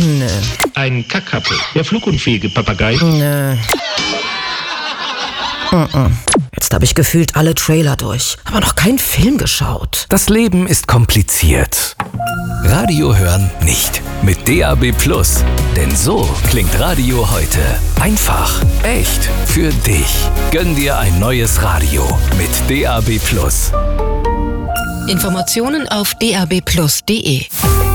Nö. Ein Kakapo, der flugunfähige Papagei. Nö. Jetzt habe ich gefühlt alle Trailer durch, aber noch keinen Film geschaut. Das Leben ist kompliziert. Radio hören nicht mit DAB+. Denn so klingt Radio heute. Einfach, echt, für dich. Gönn dir ein neues Radio mit DAB+. Informationen auf dabplus.de.